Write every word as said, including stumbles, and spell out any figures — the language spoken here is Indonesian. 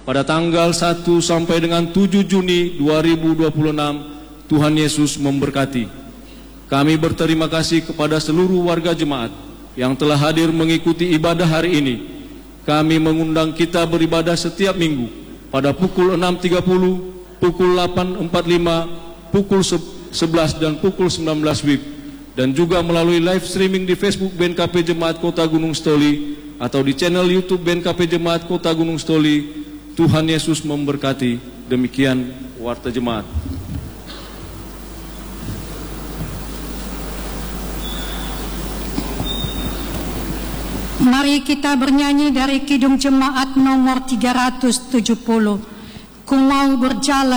pada tanggal satu sampai dengan tujuh Juni dua ribu dua puluh enam. Tuhan Yesus memberkati. Kami berterima kasih kepada seluruh warga jemaat yang telah hadir mengikuti ibadah hari ini. Kami mengundang kita beribadah setiap minggu pada pukul enam tiga puluh, pukul delapan empat puluh lima, pukul sebelas dan pukul sembilan belas W I B, dan juga melalui live streaming di Facebook B N K P Jemaat Kota Gunung Stoli atau di channel YouTube B N K P Jemaat Kota Gunung Stoli. Tuhan Yesus memberkati. Demikian warta jemaat. Mari kita bernyanyi dari Kidung Jemaat nomor tiga ratus tujuh puluh. Ku mau berjalan